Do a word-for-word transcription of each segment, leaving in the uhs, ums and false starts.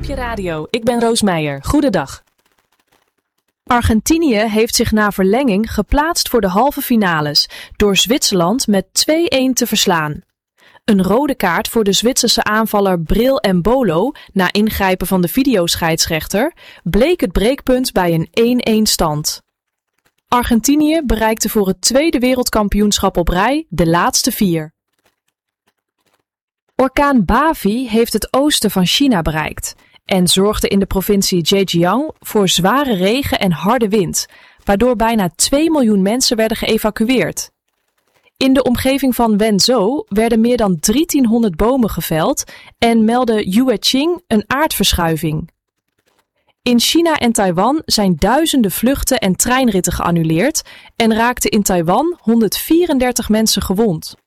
je radio. Ik ben Roos Meijer. Goedendag. Argentinië heeft zich na verlenging geplaatst voor de halve finales door Zwitserland met twee-een te verslaan. Een rode kaart voor de Zwitserse aanvaller Bril Embolo na ingrijpen van de videoscheidsrechter bleek het breekpunt bij een één-één stand. Argentinië bereikte voor het tweede wereldkampioenschap op rij de laatste vier. Orkaan Bavi heeft het oosten van China bereikt en zorgde in de provincie Zhejiang voor zware regen en harde wind, waardoor bijna twee miljoen mensen werden geëvacueerd. In de omgeving van Wenzhou werden meer dan drieëntienhonderd bomen geveld en meldde Yueqing een aardverschuiving. In China en Taiwan zijn duizenden vluchten en treinritten geannuleerd en raakten in Taiwan honderdvierendertig mensen gewond.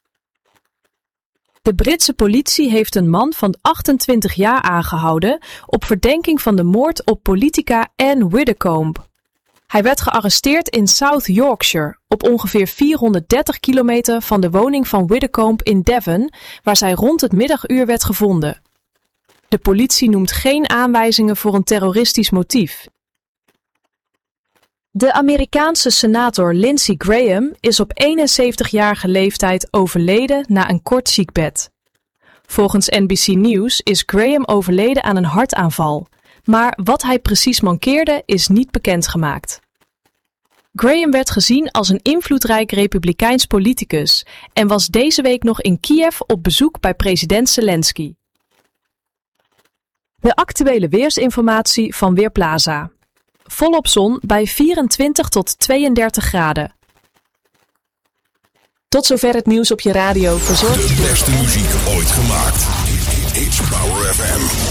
De Britse politie heeft een man van achtentwintig jaar aangehouden op verdenking van de moord op politica Anne Widdecombe. Hij werd gearresteerd in South Yorkshire, op ongeveer vierhonderddertig kilometer van de woning van Widdecombe in Devon, waar zij rond het middaguur werd gevonden. De politie noemt geen aanwijzingen voor een terroristisch motief. De Amerikaanse senator Lindsey Graham is op eenenzeventigjarige leeftijd overleden na een kort ziekbed. Volgens N B C News is Graham overleden aan een hartaanval, maar wat hij precies mankeerde is niet bekendgemaakt. Graham werd gezien als een invloedrijk republikeins politicus en was deze week nog in Kiev op bezoek bij president Zelensky. De actuele weersinformatie van Weerplaza. Volop zon bij vierentwintig tot tweeëndertig graden. Tot zover het nieuws op je radio, verzorgd. De beste muziek ooit gemaakt. It's Power F M.